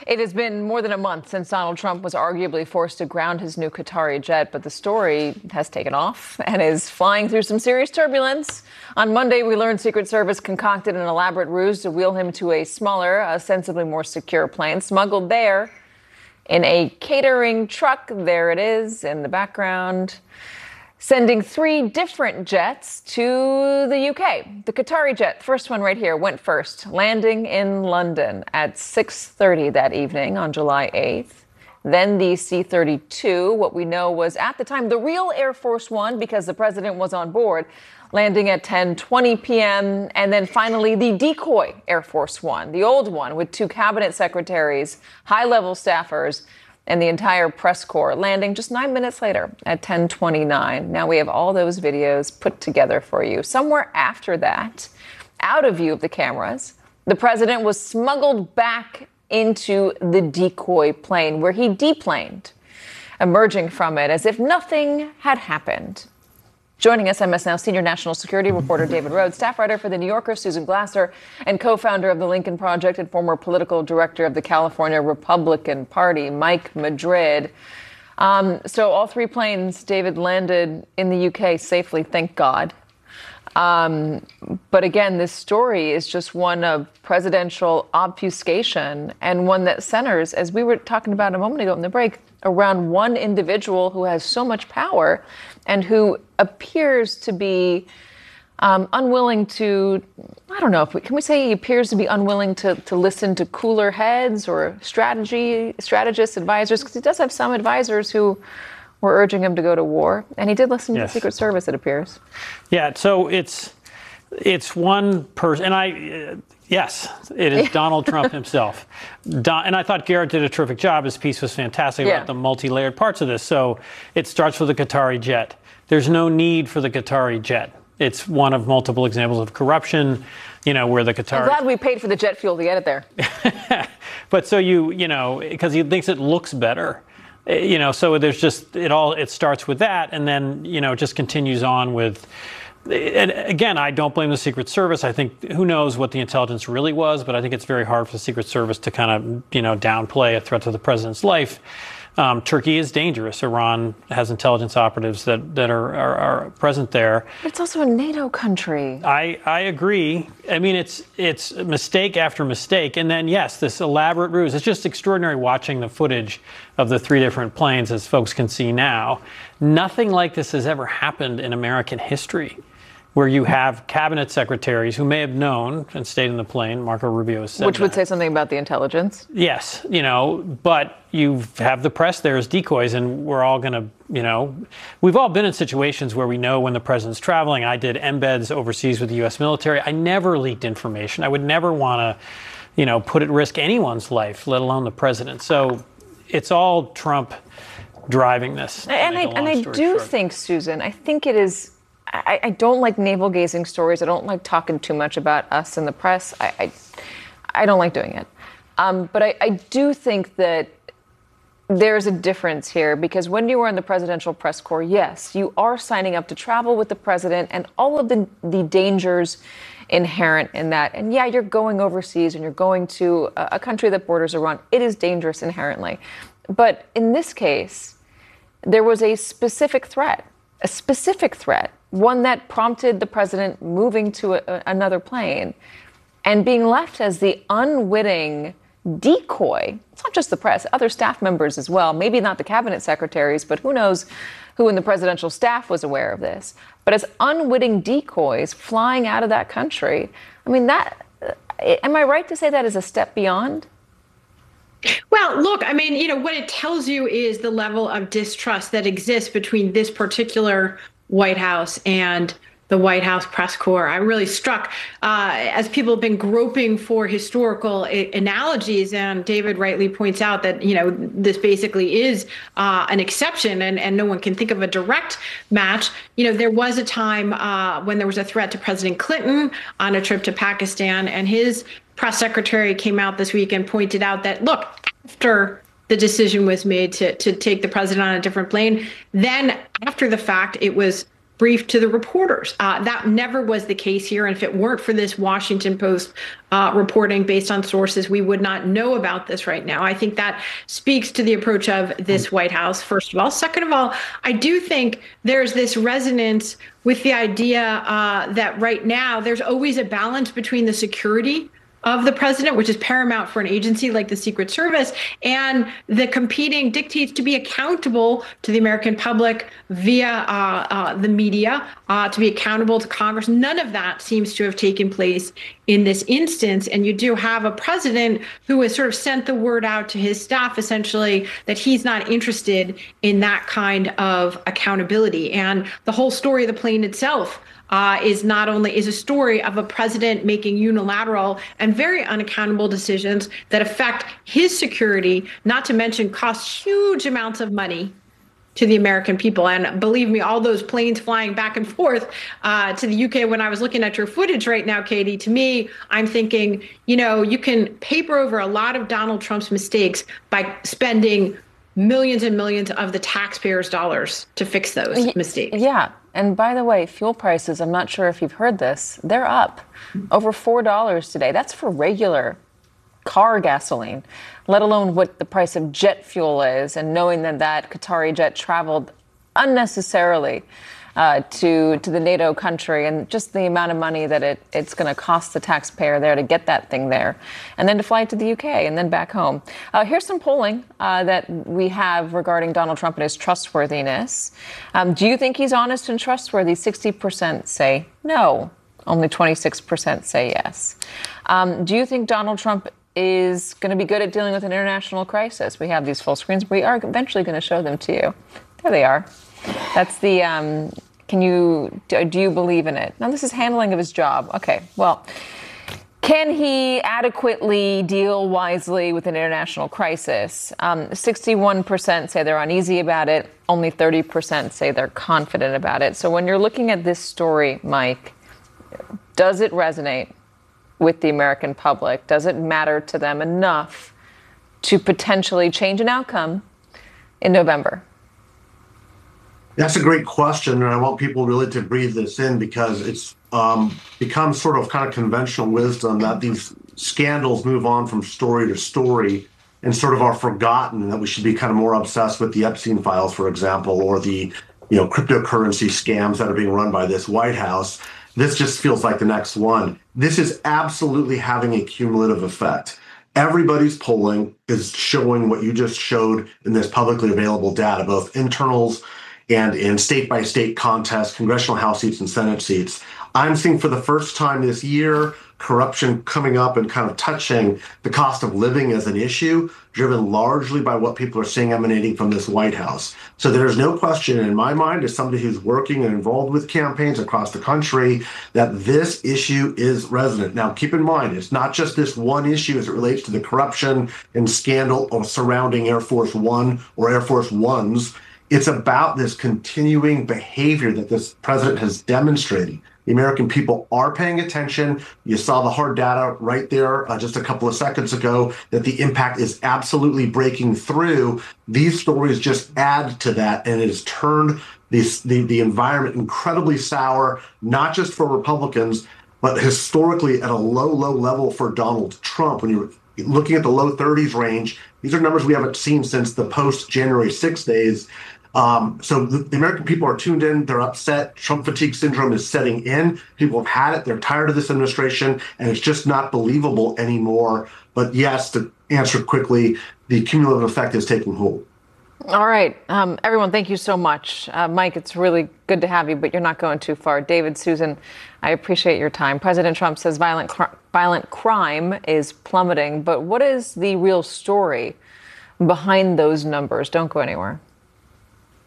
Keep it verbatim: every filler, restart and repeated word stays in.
It has been more than a month since Donald Trump was arguably forced to ground his new Qatari jet, but the story has taken off and is flying through some serious turbulence. On Monday, we learned Secret Service concocted an elaborate ruse to wheel him to a smaller, ostensibly more secure plane, smuggled there in a catering truck. There it is in the background, sending three different jets to the U K. The Qatari jet, first one right here, went first, landing in London at six thirty that evening on July eighth. Then the C thirty-two, what we know was at the time the real Air Force One, because the president was on board, landing at ten twenty p.m. And then finally the decoy Air Force One, the old one with two cabinet secretaries, high-level staffers, and the entire press corps, landing just nine minutes later at ten twenty-nine. Now we have all those videos put together for you. Somewhere after that, out of view of the cameras, the president was smuggled back into the decoy plane where he deplaned, emerging from it as if nothing had happened. Joining us, M S Now senior national security reporter David Rhodes, staff writer for The New Yorker Susan Glasser, and co-founder of the Lincoln Project and former political director of the California Republican Party, Mike Madrid. Um, so all three planes, David, landed in the U K safely, thank God. Um, but again, this story is just one of presidential obfuscation and one that centers, as we were talking about a moment ago in the break, around one individual who has so much power and who appears to be um, unwilling to, I don't know, if we, can we say he appears to be unwilling to, to listen to cooler heads or strategy, strategists, advisors, because he does have some advisors who were urging him to go to war. And he did listen yes. to the Secret Service, it appears. Yeah, so it's it's one person, and I, uh, yes, it is Donald Trump himself. Don, and I thought Garrett did a terrific job. His piece was fantastic yeah. about the multi-layered parts of this. So it starts with the Qatari jet. There's no need for the Qatari jet. It's one of multiple examples of corruption, you know, where the Qatari... I'm glad we paid for the jet fuel to get it there. But so you, you know, because he thinks it looks better. You know, so there's just, it all, it starts with that, and then, you know, it just continues on with, and again, I don't blame the Secret Service. I think, who knows what the intelligence really was, but I think it's very hard for the Secret Service to kind of, you know, downplay a threat to the president's life. Um, Turkey is dangerous. Iran has intelligence operatives that, that are, are, are present there. But it's also a NATO country. I, I agree. I mean, it's it's mistake after mistake. And then, yes, this elaborate ruse. It's just extraordinary watching the footage of the three different planes, as folks can see now. Nothing like this has ever happened in American history, where you have cabinet secretaries who may have known and stayed in the plane. Marco Rubio has said Which would that. say something about the intelligence. Yes, you know, but you have the press there as decoys, and we're all going to, you know, we've all been in situations where we know when the president's traveling. I did embeds overseas with the U S military. I never leaked information. I would never want to, you know, put at risk anyone's life, let alone the president. So it's all Trump driving this. And I, and I do short. think, Susan, I think it is, I, I don't like navel-gazing stories. I don't like talking too much about us in the press. I I, I don't like doing it. Um, but I, I do think that there's a difference here, because when you are in the presidential press corps, yes, you are signing up to travel with the president and all of the, the dangers inherent in that. And yeah, you're going overseas and you're going to a, a country that borders Iran. It is dangerous inherently. But in this case, there was a specific threat, a specific threat, one that prompted the president moving to a, another plane and being left as the unwitting decoy. It's not just the press, other staff members as well. Maybe not the cabinet secretaries, but who knows who in the presidential staff was aware of this. But as unwitting decoys flying out of that country, I mean, that, am I right to say that is a step beyond? Well, look, I mean, you know, what it tells you is the level of distrust that exists between this particular White House and the White House press corps. I'm really struck uh, as people have been groping for historical I- analogies, and David rightly points out that, you know, this basically is uh, an exception, and, and no one can think of a direct match. You know, there was a time uh, when there was a threat to President Clinton on a trip to Pakistan, and his press secretary came out this week and pointed out that, look, after the decision was made to, to take the president on a different plane, then after the fact, it was briefed to the reporters. Uh, that never was the case here. And if it weren't for this Washington Post uh, reporting based on sources, we would not know about this right now. I think that speaks to the approach of this White House, first of all. Second of all, I do think there's this resonance with the idea uh, that right now there's always a balance between the security of the president, which is paramount for an agency like the Secret Service, and the competing dictates to be accountable to the American public via uh, uh, the media, uh, to be accountable to Congress. None of that seems to have taken place in this instance. And you do have a president who has sort of sent the word out to his staff, essentially, that he's not interested in that kind of accountability. And the whole story of the plane itself Uh, is not only is a story of a president making unilateral and very unaccountable decisions that affect his security, not to mention cost huge amounts of money to the American people. And believe me, all those planes flying back and forth uh, to the U K, when I was looking at your footage right now, Katie, to me, I'm thinking, you know, you can paper over a lot of Donald Trump's mistakes by spending millions and millions of the taxpayers' dollars to fix those mistakes. Yeah. And by the way, fuel prices, I'm not sure if you've heard this, they're up over four dollars today. That's for regular car gasoline, let alone what the price of jet fuel is. And knowing that that Qatari jet traveled unnecessarily uh, to to the NATO country, and just the amount of money that it, it's going to cost the taxpayer there to get that thing there, and then to fly to the U K and then back home. Uh, here's some polling uh, that we have regarding Donald Trump and his trustworthiness. Um, do you think he's honest and trustworthy? sixty percent say no. Only twenty-six percent say yes. Um, do you think Donald Trump is going to be good at dealing with an international crisis? We have these full screens. We are eventually going to show them to you. There they are. That's the, um, can you, do, do you believe in it? Now, this is handling of his job. Okay, well, can he adequately deal wisely with an international crisis? Um, sixty-one percent say they're uneasy about it. Only thirty percent say they're confident about it. So when you're looking at this story, Mike, does it resonate with the American public? Does it matter to them enough to potentially change an outcome in November? That's a great question, and I want people really to breathe this in, because it's um, become sort of kind of conventional wisdom that these scandals move on from story to story and sort of are forgotten, that we should be kind of more obsessed with the Epstein files, for example, or the you know cryptocurrency scams that are being run by this White House. This just feels like the next one. This is absolutely having a cumulative effect. Everybody's polling is showing what you just showed in this publicly available data, both internals and in state-by-state contests, congressional House seats and Senate seats. I'm seeing for the first time this year, corruption coming up and kind of touching the cost of living as an issue, driven largely by what people are seeing emanating from this White House. So there's no question in my mind, as somebody who's working and involved with campaigns across the country, that this issue is resonant. Now, keep in mind, it's not just this one issue as it relates to the corruption and scandal surrounding Air Force One or Air Force Ones. It's about this continuing behavior that this president has demonstrated. The American people are paying attention. You saw the hard data right there uh, just a couple of seconds ago, that the impact is absolutely breaking through. These stories just add to that, and it has turned this, the, the environment incredibly sour, not just for Republicans, but historically at a low, low level for Donald Trump. When you're looking at the low thirties range, these are numbers we haven't seen since the post-January sixth days. Um, so the, the American people are tuned in. They're upset. Trump fatigue syndrome is setting in. People have had it. They're tired of this administration, and it's just not believable anymore. But yes, to answer quickly, the cumulative effect is taking hold. All right. Um, everyone, thank you so much. Uh, Mike, it's really good to have you, but you're not going too far. David, Susan, I appreciate your time. President Trump says violent, cr- violent crime is plummeting, but what is the real story behind those numbers? Don't go anywhere.